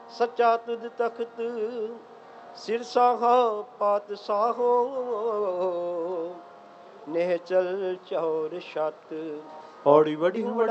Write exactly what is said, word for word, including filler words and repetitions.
ਸੱਚਾ ਤੁਧ ਤਖਤ ਸਿਰ ਸਾਹਾ ਪਾਤਸ਼ਾਹੋ ਨਿਹਚਲ ਚੌਰ ਛਤ। ਪੌੜੀ ਵੜੀ